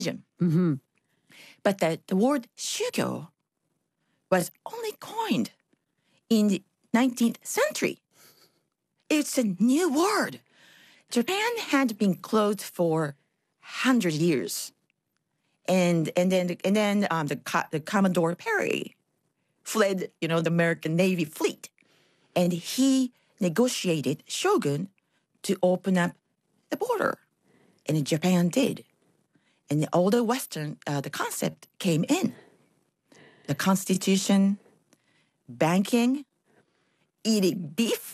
Mm-hmm. But the word shugyo was only coined in the 19th century. It's a new word. Japan had been closed for 100 years. And then the Commodore Perry fled, the American Navy fleet. And he negotiated shogun to open up the border. And Japan did. And all the Western, the concept came in. The Constitution, banking, eating beef,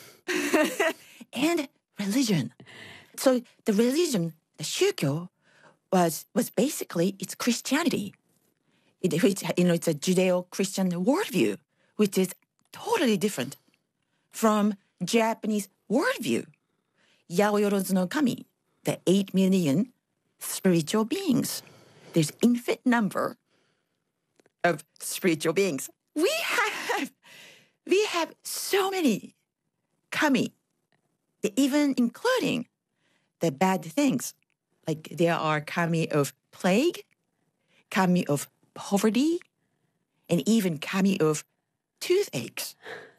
and religion. So the religion, the shugyo, was basically it's Christianity. It's a Judeo-Christian worldview, which is totally different from Japanese worldview. Yaoyorozu no Kami, the 8 million spiritual beings. There's infinite number of spiritual beings. We have so many kami, even including the bad things. Like there are kami of plague, kami of poverty, and even kami of toothaches.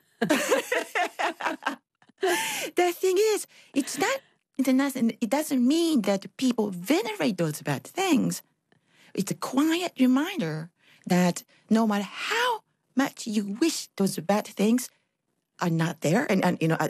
The thing is, it doesn't mean that people venerate those bad things. It's a quiet reminder that no matter how much you wish those bad things are not there and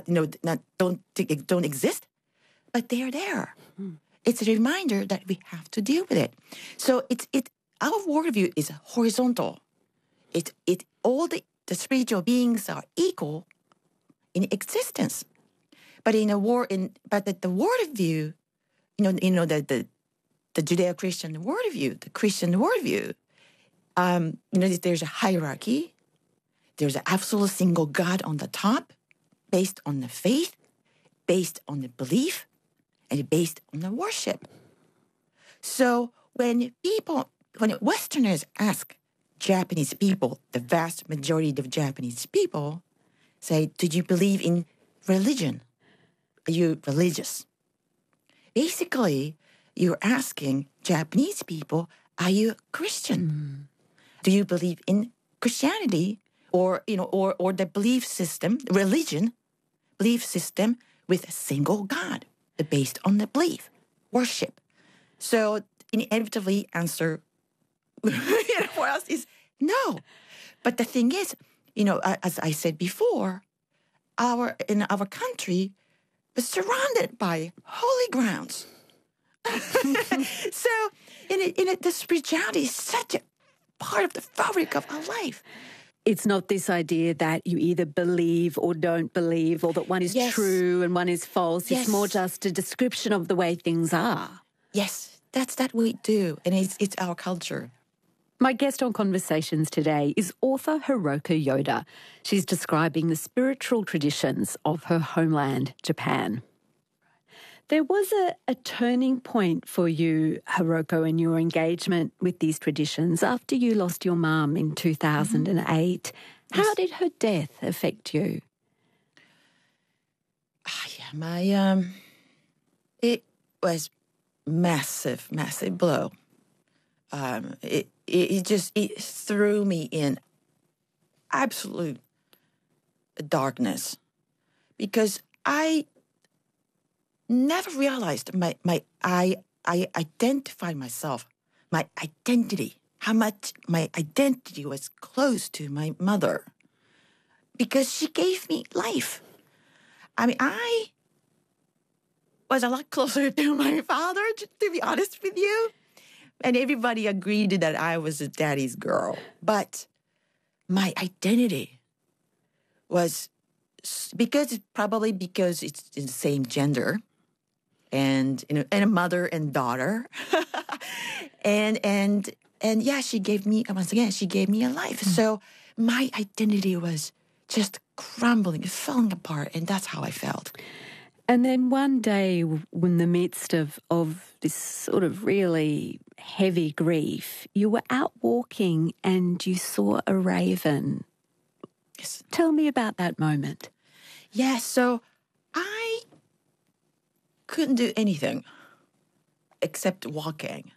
don't exist, but they are there. Mm. It's a reminder that we have to deal with it. So our worldview is horizontal. All the spiritual beings are equal in existence. But the worldview, the Judeo-Christian worldview, the Christian worldview, there's a hierarchy. There's an absolute single God on the top, based on the faith, based on the belief, and based on the worship. So when Westerners ask Japanese people, the vast majority of Japanese people, say, "Do you believe in religion? Are you religious?" Basically, you're asking Japanese people, "Are you Christian? Mm. Do you believe in Christianity or the belief system, belief system with a single God based on the belief, worship?" So inevitably answer for us is no. But the thing is, as I said before, in our country is surrounded by holy grounds. So the spirituality is such a part of the fabric of our life. It's not this idea that you either believe or don't believe, or that one is true and one is false. Yes. It's more just a description of the way things are. Yes, that's that we do, and it's our culture. My guest on Conversations today is author Hiroko Yoda. She's describing the spiritual traditions of her homeland, Japan. There was a turning point for you, Hiroko, in your engagement with these traditions after you lost your mum in 2008. Mm-hmm. How did her death affect you? It was massive blow. It threw me in absolute darkness because I never realized I identify myself, my identity, how much my identity was close to my mother because she gave me life. I was a lot closer to my father, to be honest with you. And everybody agreed that I was a daddy's girl. But my identity was because it's the same gender and a mother and daughter. and yeah, she gave me a life. So my identity was just crumbling, falling apart, and that's how I felt. And then one day, in the midst of this sort of really heavy grief, you were out walking and you saw a raven. Yes. Tell me about that moment. Yeah, so I couldn't do anything except walking.